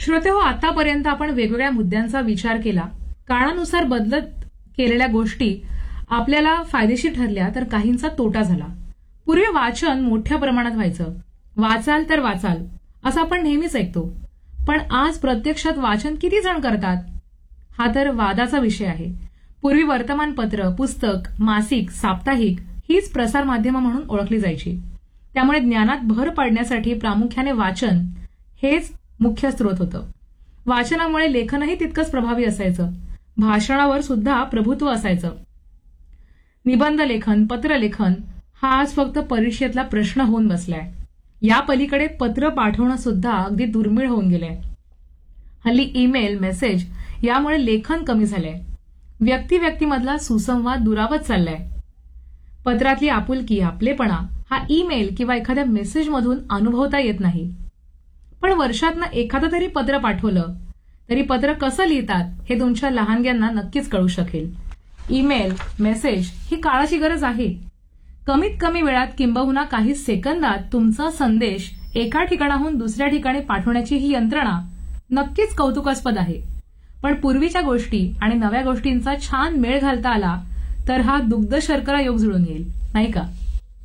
श्रोतेहो, आतापर्यंत आपण वेगवेगळ्या मुद्द्यांचा विचार केला. काळानुसार बदलत केलेल्या गोष्टी आपल्याला फायदेशीर ठरल्या तर काहींचा तोटा झाला. पूर्वी वाचन मोठ्या प्रमाणात व्हायचं. वाचाल तर वाचाल असं आपण नेहमीच ऐकतो. पण आज प्रत्यक्षात वाचन किती जण करतात हा तर वादाचा विषय आहे. पूर्वी वर्तमानपत्र, पुस्तक, मासिक, साप्ताहिक हीच प्रसार माध्यमं म्हणून ओळखली जायची. त्यामुळे ज्ञानात भर पडण्यासाठी प्रामुख्याने वाचन हेच मुख्य स्रोत होतं. वाचनामुळे लेखनही तितकंच प्रभावी असायचं. भाषणावर सुद्धा प्रभुत्व असायचं. निबंध लेखन, पत्रलेखन हा आज फक्त परीक्षेतला प्रश्न होऊन बसलाय. या पलीकडे पत्र पाठवणं सुद्धा अगदी दुर्मिळ होऊन गेलंय. हल्ली ईमेल, मेसेज यामुळे लेखन कमी झालंय. व्यक्तिमधला सुसंवाद दुरावत चाललाय. पत्रातली आपुलकी, आपलेपणा हा ईमेल किंवा एखाद्या मेसेजमधून अनुभवता येत नाही. पण वर्षातनं एखादं तरी पत्र पाठवलं तरी पत्र कसं लिहितात हे तुमच्या लहानग्यांना नक्कीच कळू शकेल. ईमेल, मेसेज ही काळाची गरज आहे. कमीत कमी वेळात किंबहुना काही सेकंदात तुमचा संदेश एका ठिकाणाहून दुसऱ्या ठिकाणी पाठवण्याची ही यंत्रणा नक्कीच कौतुकास्पद आहे. पण पूर्वीच्या गोष्टी आणि नव्या गोष्टींचा छान मेळ घालता आला तर हा दुग्ध शर्करा योग जुळून येईल, नाही का?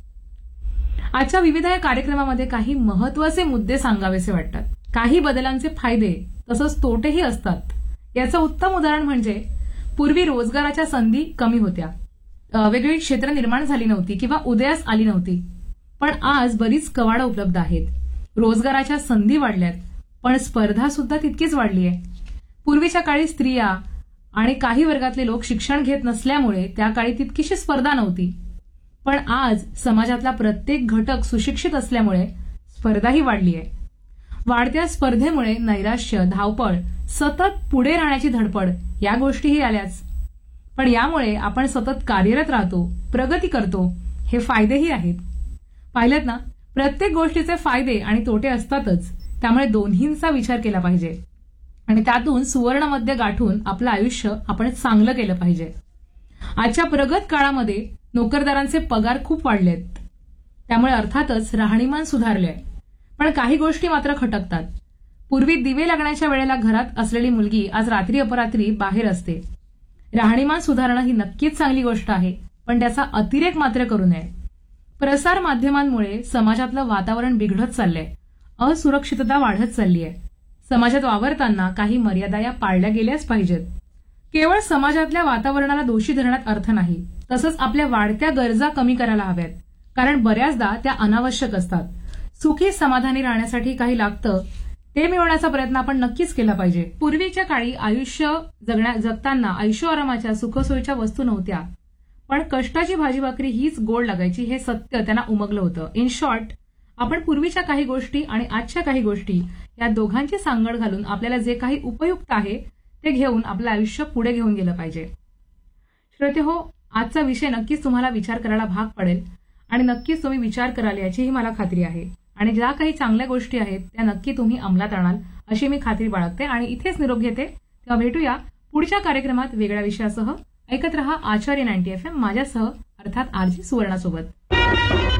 आजच्या विविध या कार्यक्रमामध्ये काही महत्वाचे मुद्दे सांगावेसे वाटतात. काही बदलांचे फायदे तसंच तोटेही असतात. याचं उत्तम उदाहरण म्हणजे पूर्वी रोजगाराच्या संधी कमी होत्या. वेगवेगळी क्षेत्र निर्माण झाली नव्हती किंवा उदयास आली नव्हती. पण आज बरीच कवाडं उपलब्ध आहेत. रोजगाराच्या संधी वाढल्यात, पण स्पर्धा सुद्धा तितकीच वाढली आहे. पूर्वीच्या काळी स्त्रिया आणि काही वर्गातले लोक शिक्षण घेत नसल्यामुळे त्या काळी तितकीशी स्पर्धा नव्हती. पण आज समाजातला प्रत्येक घटक सुशिक्षित असल्यामुळे स्पर्धाही वाढली आहे. वाढत्या स्पर्धेमुळे नैराश्य, धावपळ, सतत पुढे राहण्याची धडपड या गोष्टीही आल्याच. पण यामुळे आपण सतत कार्यरत राहतो, प्रगती करतो, हे फायदेही आहेत. पाहिलेत ना, प्रत्येक गोष्टीचे फायदे आणि तोटे असतातच. त्यामुळे दोन्हींचा विचार केला पाहिजे आणि त्यातून सुवर्ण मध्य गाठून आपलं आयुष्य आपण चांगलं केलं पाहिजे. आजच्या प्रगत काळामध्ये नोकरदारांचे पगार खूप वाढलेत. त्यामुळे अर्थातच राहणीमान सुधारले. पण काही गोष्टी मात्र खटकतात. पूर्वी दिवे लागण्याच्या वेळेला घरात असलेली मुलगी आज रात्री अपरात्री बाहेर असते. राहणीमान सुधारणं ही नक्कीच चांगली गोष्ट आहे, पण त्याचा अतिरेक मात्र करू नये. प्रसार माध्यमांमुळे समाजातलं वातावरण बिघडत चाललंय. असुरक्षितता वाढत चालली आहे. समाजात वावरताना काही मर्यादा या पाळल्या गेल्याच पाहिजेत. केवळ समाजातल्या वातावरणाला दोषी धरण्यात अर्थ नाही. तसंच आपल्या वाढत्या गरजा कमी करायला हव्यात, कारण बऱ्याचदा त्या अनावश्यक असतात. सुखी समाधानी राहण्यासाठी काही लागतं ते मिळवण्याचा प्रयत्न आपण नक्कीच केला पाहिजे. पूर्वीच्या काळी आयुष्य जगताना ऐशोआरामाच्या सुखसोयीच्या वस्तू नव्हत्या, पण कष्टाची भाजी भाकरी हीच गोड लागायची हे सत्य त्यांना उमगलं होतं. इन शॉर्ट, आपण पूर्वीच्या काही गोष्टी आणि आजच्या काही गोष्टी या दोघांची सांगड घालून आपल्याला जे काही उपयुक्त आहे ते घेऊन आपलं आयुष्य पुढे घेऊन गेलं पाहिजे. श्रोतेहो, आजचा विषय नक्कीच तुम्हाला विचार करायला भाग पडेल आणि नक्कीच तुम्ही विचार कराल याचीही मला खात्री आहे. आणि ज्या काही चांगल्या गोष्टी आहेत त्या नक्की तुम्ही अंमलात आणाल अशी मी खात्री बाळगते आणि इथेच निरोप घेते. तेव्हा भेटूया पुढच्या कार्यक्रमात वेगळ्या विषयासह. ऐकत रहा आचार्य 90 FM माझ्यासह, अर्थात आरजी सुवर्णासोबत.